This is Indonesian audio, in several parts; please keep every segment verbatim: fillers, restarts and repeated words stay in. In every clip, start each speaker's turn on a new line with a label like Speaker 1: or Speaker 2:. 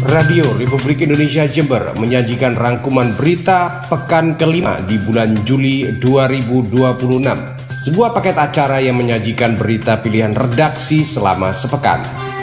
Speaker 1: Radio Republik Indonesia Jember menyajikan rangkuman berita pekan kelima di bulan Juli dua ribu dua puluh enam. Sebuah paket acara yang menyajikan berita pilihan redaksi selama sepekan.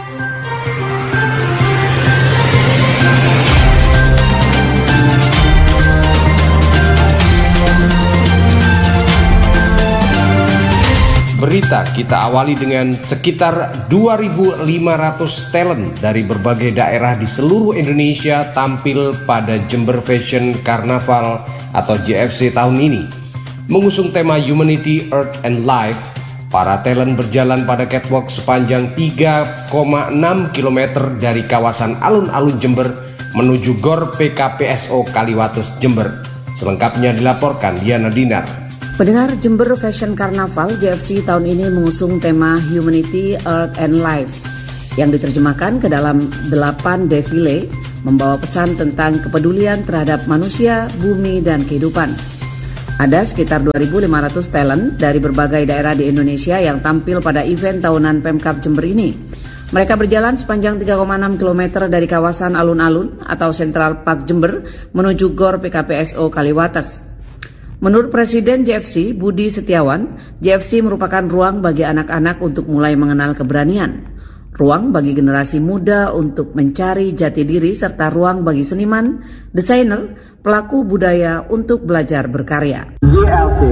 Speaker 1: Berita kita awali dengan sekitar dua ribu lima ratus talent dari berbagai daerah di seluruh Indonesia tampil pada Jember Fashion Carnaval atau J F C tahun ini. Mengusung tema Humanity, Earth, and Life, para talent berjalan pada catwalk sepanjang tiga koma enam kilometer dari kawasan alun-alun Jember menuju Gor P K P S O Kaliwates Jember. Selengkapnya dilaporkan Diana Dinar.
Speaker 2: Pendengar, Jember Fashion Carnaval J F C tahun ini mengusung tema Humanity, Earth, and Life yang diterjemahkan ke dalam delapan defile membawa pesan tentang kepedulian terhadap manusia, bumi, dan kehidupan. Ada sekitar dua ribu lima ratus talent dari berbagai daerah di Indonesia yang tampil pada event tahunan Pemkab Jember ini. Mereka berjalan sepanjang tiga koma enam kilometer dari kawasan alun-alun atau Central Park Jember menuju Gor P K P S O Kaliwates. Menurut Presiden J F C, Budi Setiawan, J F C merupakan ruang bagi anak-anak untuk mulai mengenal keberanian, ruang bagi generasi muda untuk mencari jati diri, serta ruang bagi seniman, desainer, pelaku budaya untuk belajar berkarya.
Speaker 3: J F C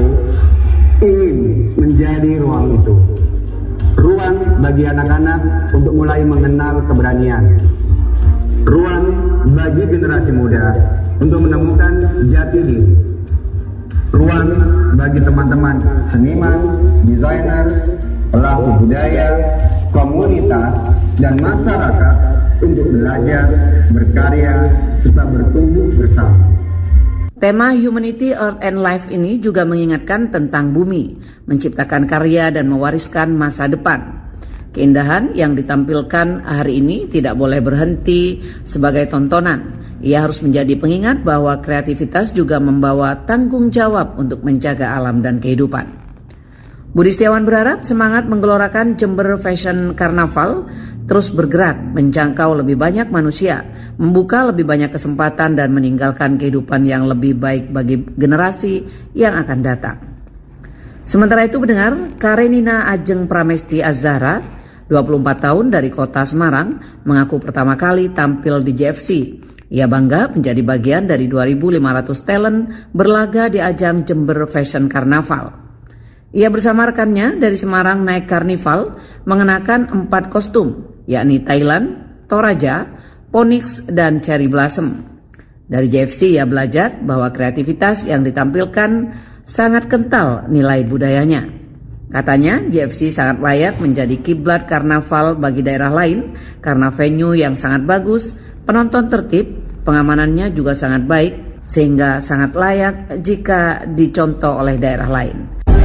Speaker 3: ingin menjadi ruang itu, ruang bagi anak-anak untuk mulai mengenal keberanian, ruang bagi generasi muda untuk menemukan jati diri, ruang bagi teman-teman seniman, desainer, pelaku budaya, komunitas, dan masyarakat untuk belajar, berkarya, serta bertumbuh bersama.
Speaker 2: Tema Humanity, Earth, and Life ini juga mengingatkan tentang bumi, menciptakan karya dan mewariskan masa depan. Keindahan yang ditampilkan hari ini tidak boleh berhenti sebagai tontonan. Ia harus menjadi pengingat bahwa kreativitas juga membawa tanggung jawab untuk menjaga alam dan kehidupan. Budi Setiawan berharap semangat menggelorakan Jember Fashion Carnaval terus bergerak menjangkau lebih banyak manusia, membuka lebih banyak kesempatan dan meninggalkan kehidupan yang lebih baik bagi generasi yang akan datang. Sementara itu, pendengar, Karenina Ajeng Pramesti Azhara, dua puluh empat tahun dari kota Semarang, mengaku pertama kali tampil di J F C. Ia bangga menjadi bagian dari dua ribu lima ratus talent berlaga di ajang Jember Fashion Carnaval. Ia bersama rekannya dari Semarang naik karnival mengenakan empat kostum, yakni Thailand, Toraja, Phoenix, dan Cherry Blossom. Dari J F C ia belajar bahwa kreativitas yang ditampilkan sangat kental nilai budayanya. Katanya J F C sangat layak menjadi kiblat karnaval bagi daerah lain karena venue yang sangat bagus, penonton tertib, pengamanannya juga sangat baik, sehingga sangat layak jika dicontoh oleh daerah lain.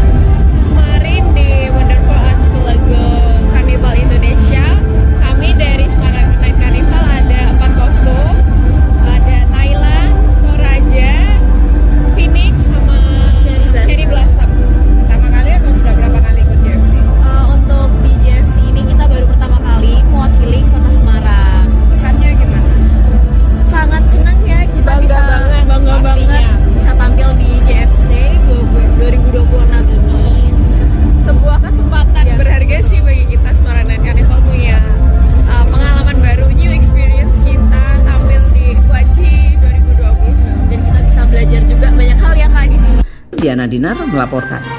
Speaker 4: Kemarin di Wonderful Arts Pelago Carnival Indonesia, kami dari Semarang Night Carnival ada empat kostum, ada Thailand, Toraja, Phoenix, sama Cherry Blossom.
Speaker 5: Pertama kali atau sudah berapa kali ikut J F C?
Speaker 4: Uh, untuk di J F C ini kita baru pertama kali mewakili kota Semarang.
Speaker 5: Kesannya gimana?
Speaker 4: Sangat senang ya kita
Speaker 5: Bangga
Speaker 4: bisa
Speaker 5: banget,
Speaker 4: bangga
Speaker 5: pastinya.
Speaker 4: banget bisa tampil di J F C dua ribu dua puluh enam ini. Sebuah kesempatan
Speaker 5: Ya.
Speaker 4: berharga sih bagi kita. Semarang Night Carnival punya uh, pengalaman baru, new experience kita tampil di W A C I dua ribu dua puluh, dan kita bisa belajar juga banyak hal ya Kak di sini.
Speaker 2: Diana Dinar melaporkan.